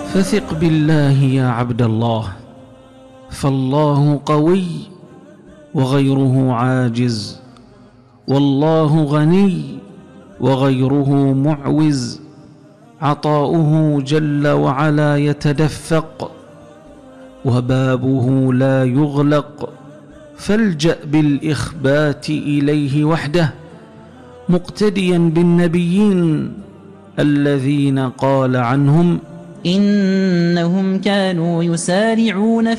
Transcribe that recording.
فثق بالله يا عبد الله، فالله قوي وغيره عاجز، والله غني وغيره معوز، عطاؤه جل وعلا يتدفق وبابه لا يغلق، فالجأ بالإخبات إليه وحده مقتديا بالنبيين الذين قال عنهم إنهم كانوا يسارعون